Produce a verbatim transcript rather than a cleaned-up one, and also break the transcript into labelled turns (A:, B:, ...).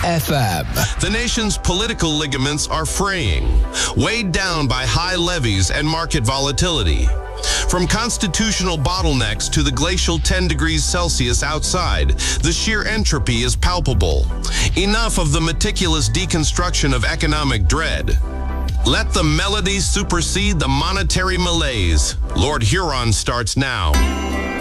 A: F M.
B: The nation's political ligaments are fraying, weighed down by high levies and market volatility. From constitutional bottlenecks to the glacial ten degrees Celsius outside, the sheer entropy is palpable. Enough of the meticulous deconstruction of economic dread. Let the melody supersede the monetary malaise. Lord Huron starts now.